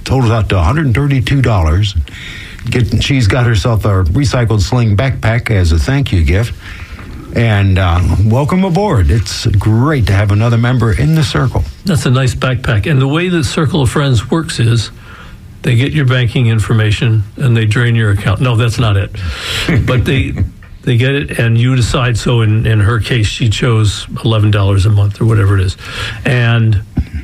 totals out to $132. She's got herself a recycled sling backpack as a thank you gift. And welcome aboard. It's great to have another member in the circle. That's a nice backpack. And the way the Circle of Friends works is they get your banking information and they drain your account. No, that's not it. But they get it and you decide. So in her case, she chose $11 a month or whatever it is. And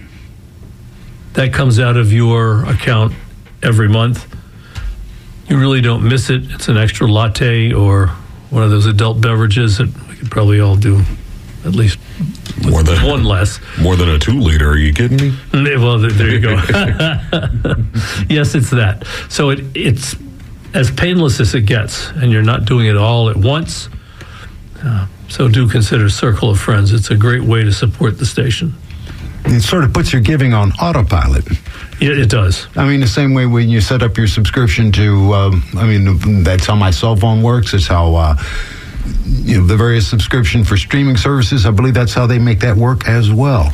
that comes out of your account every month. You really don't miss it. It's an extra latte or one of those adult beverages that we could probably all do at least one less. More than a 2-liter, are you kidding me? Well, there you go. Yes, it's that. So it's as painless as it gets, and you're not doing it all at once. So do consider Circle of Friends. It's a great way to support the station. It sort of puts your giving on autopilot. It does. I mean, the same way when you set up your subscription to, that's how my cell phone works. It's how, the various subscription for streaming services, I believe that's how they make that work as well.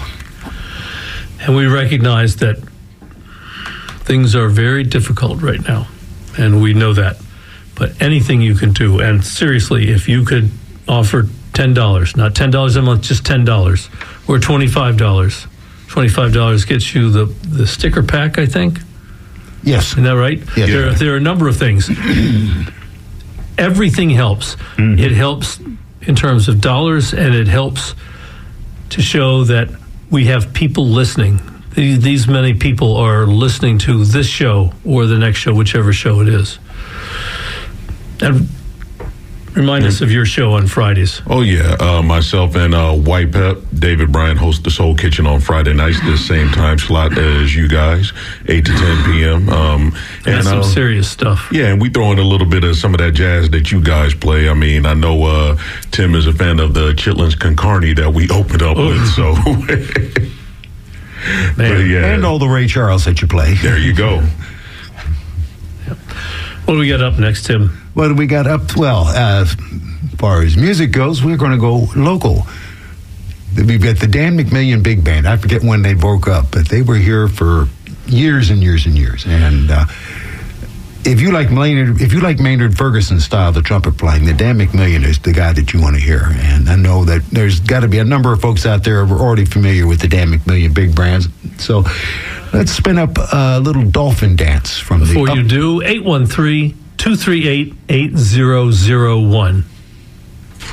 And we recognize that things are very difficult right now, and we know that. But anything you can do, and seriously, if you could offer $10, not $10 a month, just $10, or $25. $25 gets you the sticker pack, I think. Yes. Isn't that right? Yes. There are a number of things. Everything helps. Mm-hmm. It helps in terms of dollars, and it helps to show that we have people listening. These many people are listening to this show or the next show, whichever show it is. And remind us of your show on Fridays. Oh, yeah. Myself and White Pep, David Bryan, host the Soul Kitchen on Friday nights, the same time slot as you guys, 8 to 10 p.m. That's some serious stuff. Yeah, and we throw in a little bit of some of that jazz that you guys play. I mean, I know Tim is a fan of the Chitlins Con Carne that we opened up with, so... Yeah. And all the Ray Charles that you play. There you go. What do we got up next, Tim? What do we got up? Well, as far as music goes, we're going to go local. We've got the Dan McMillian Big Band. I forget when they broke up, but they were here for years and years and years. And if you like Maynard Ferguson's style, the trumpet playing, the Dan McMillian is the guy that you want to hear. And I know that there's got to be a number of folks out there who are already familiar with the Dan McMillian Big Band. So let's spin up a little dolphin dance from Before you do, 813-238-8001.